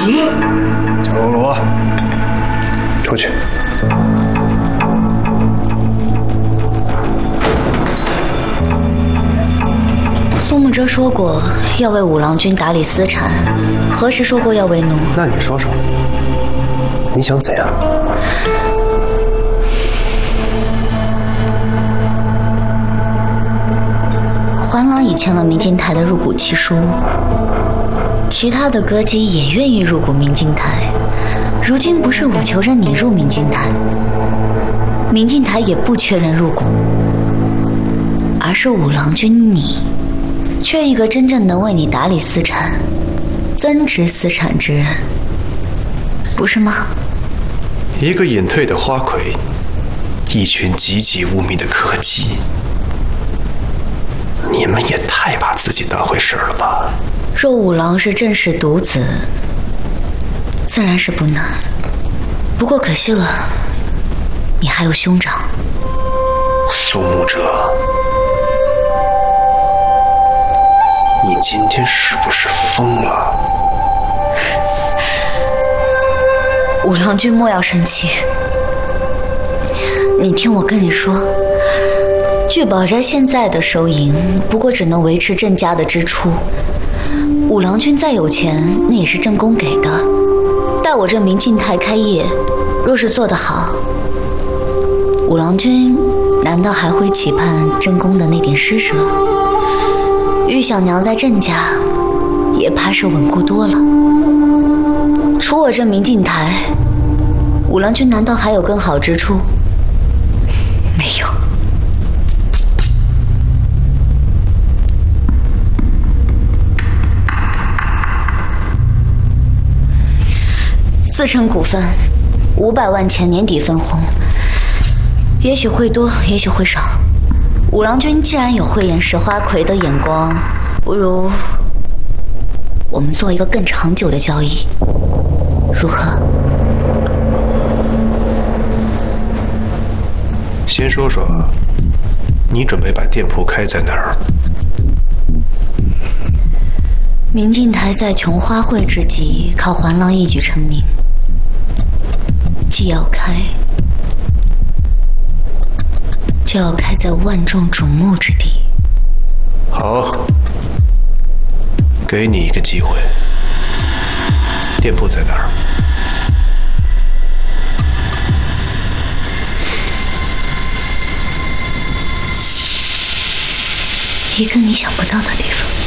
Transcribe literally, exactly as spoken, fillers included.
急。 小罗罗，出去。 苏慕遮说过要为五郎君打理私产，何时说过要为奴？ 那你说说，你想怎样？ 环郎已签了明镜台的入股契书，其他的歌姬也愿意入股明镜台。如今不是我求着你入明镜台，明镜台也不缺人入股，而是五郎君你缺一个真正能为你打理私产、增值私产之人，不是吗？ 一个隐退的花魁，一群籍籍无名的柯基，你们也太把自己当回事了吧？ 若五郎是正室独子，自然是不难，不过可惜了，你还有兄长苏慕遮。你今天是不是疯了？ 五郎君莫要生气，你听我跟你说，聚宝斋现在的收银不过只能维持郑家的支出，五郎君再有钱那也是正宫给的。待我这明镜台开业，若是做得好，五郎君难道还会期盼正宫的那点施舍？玉小娘在郑家也怕是稳固多了。除我这明镜台，五郎君难道还有更好之处？没有。四成股份，五百万钱年底分红，也许会多，也许会少。五郎君既然有慧眼识花魁的眼光，不如我们做一个更长久的交易，如何？ 先说说，你准备把店铺开在哪儿？ 明镜台在穷花会之际，靠环郎一举成名，既要开，就要开在万众瞩目之地。 好，给你一个机会。店铺在哪儿？ 一个你想不到的地方。